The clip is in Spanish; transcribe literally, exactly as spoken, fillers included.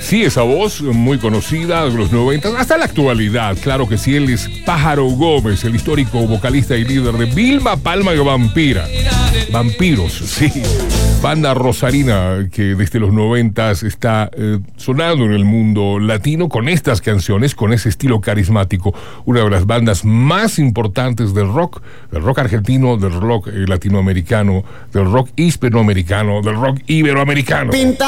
Sí, esa voz muy conocida de los noventa hasta la actualidad. Claro que sí, él es Pájaro Gómez, el histórico vocalista y líder de Vilma Palma y Vampira. Vampiros, sí. Banda rosarina que desde los noventas está eh, sonando en el mundo latino con estas canciones, con ese estilo carismático. Una de las bandas más importantes del rock, del rock argentino, del rock eh, latinoamericano, del rock hispanoamericano, del rock iberoamericano. Pinta